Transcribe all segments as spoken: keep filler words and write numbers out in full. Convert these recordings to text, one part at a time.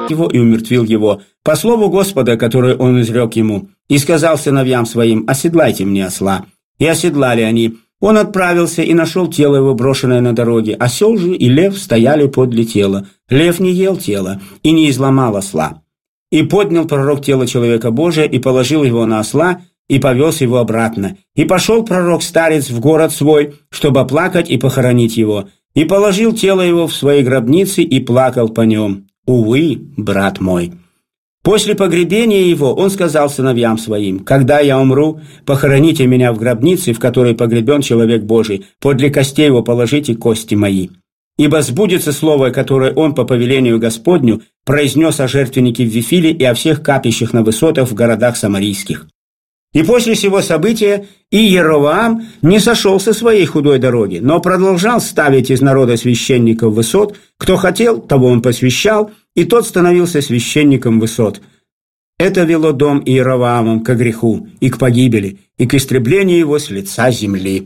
его и умертвил его, по слову Господа, которое он изрек ему, и сказал сыновьям своим: «Оседлайте мне осла». И оседлали они. Он отправился и нашел тело его, брошенное на дороге. Осел же и лев стояли подле тела. Лев не ел тело и не изломал осла. И поднял пророк тело человека Божия и положил его на осла, и повез его обратно. И пошел пророк-старец в город свой, чтобы оплакать и похоронить его. И положил тело его в своей гробнице и плакал по нем. Увы, брат мой. После погребения его он сказал сыновьям своим: «Когда я умру, похороните меня в гробнице, в которой погребен человек Божий, подле костей его положите кости мои. Ибо сбудется слово, которое он по повелению Господню произнес о жертвеннике в Вифиле и о всех капищах на высотах в городах самарийских». И после сего события Иеровоам не сошел со своей худой дороги, но продолжал ставить из народа священников высот. Кто хотел, того он посвящал, и тот становился священником высот. Это вело дом Иеровоамом ко греху и к погибели, и к истреблению его с лица земли.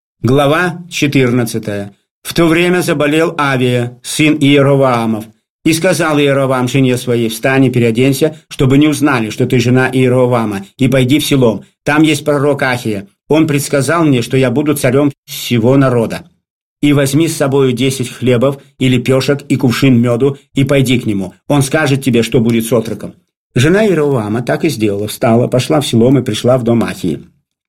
Глава четырнадцатая. В то время заболел Авия, сын Иеровоамов. И сказал Иеровоам жене своей: «Встань и переоденься, чтобы не узнали, что ты жена Иеровоама, и пойди в село. Там есть пророк Ахия. Он предсказал мне, что я буду царем всего народа. И возьми с собою десять хлебов и лепешек и кувшин меду, и пойди к нему. Он скажет тебе, что будет с отроком». Жена Иеровоама так и сделала. Встала, пошла в село и пришла в дом Ахии.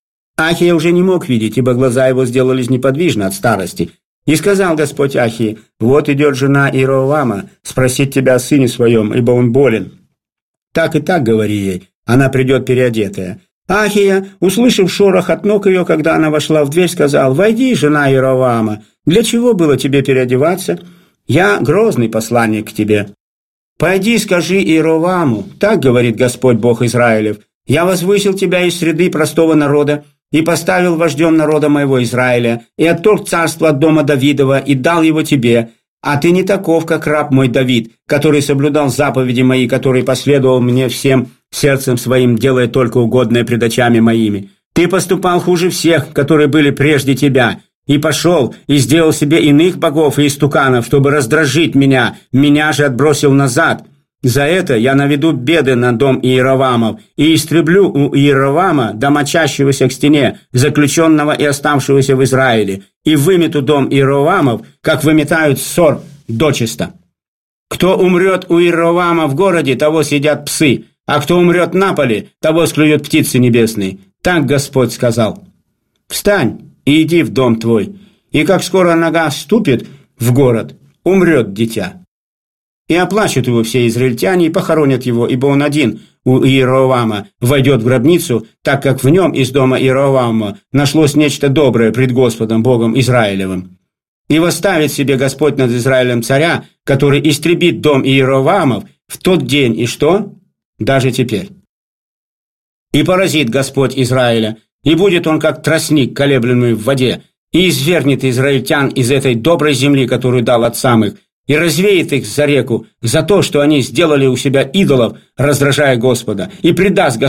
Ахия уже не мог видеть, ибо глаза его сделались неподвижны от старости. И сказал Господь Ахии: «Вот идет жена Иеровоама спросить тебя о сыне своем, ибо он болен. Так и так говори ей, она придет переодетая». Ахия, услышав шорох от ног ее, когда она вошла в дверь, сказал: «Войди, жена Иеровоама, для чего было тебе переодеваться? Я грозный посланник к тебе. Пойди, скажи Иеровоаму: так говорит Господь Бог Израилев: я возвысил тебя из среды простого народа, и поставил вождем народа моего Израиля, и отторг царство от дома Давидова, и дал его тебе. А ты не таков, как раб мой Давид, который соблюдал заповеди мои, который последовал мне всем сердцем своим, делая только угодное пред очами моими. Ты поступал хуже всех, которые были прежде тебя, и пошел, и сделал себе иных богов и истуканов, чтобы раздражить меня, меня же отбросил назад. За это я наведу беды на дом Иеровоамов и истреблю у Иеровоама, домочащегося к стене, заключенного и оставшегося в Израиле, и вымету дом Иеровоамов, как выметают ссор дочисто. Кто умрет у Иеровоама в городе, того съедят псы, а кто умрет на поле, того склюют птицы небесные. Так Господь сказал. Встань и иди в дом твой, и как скоро нога ступит в город, умрет дитя. И оплачут его все израильтяне и похоронят его, ибо он один у Иеровоама войдет в гробницу, так как в нем из дома Иеровоама нашлось нечто доброе пред Господом Богом Израилевым. И восставит себе Господь над Израилем царя, который истребит дом Иеровоамов в тот день, и что? Даже теперь. И поразит Господь Израиля, и будет он как тростник, колеблемый в воде, и извергнет израильтян из этой доброй земли, которую дал отцам их, и развеет их за реку за то, что они сделали у себя идолов, раздражая Господа, и предаст Господь